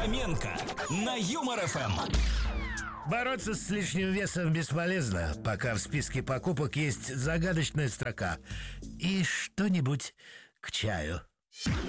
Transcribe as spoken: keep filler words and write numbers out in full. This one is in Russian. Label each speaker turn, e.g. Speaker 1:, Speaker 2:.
Speaker 1: Хоменко на Юмор ФМ.
Speaker 2: Бороться с лишним весом бесполезно, пока в списке покупок есть загадочная строка «И что-нибудь к чаю».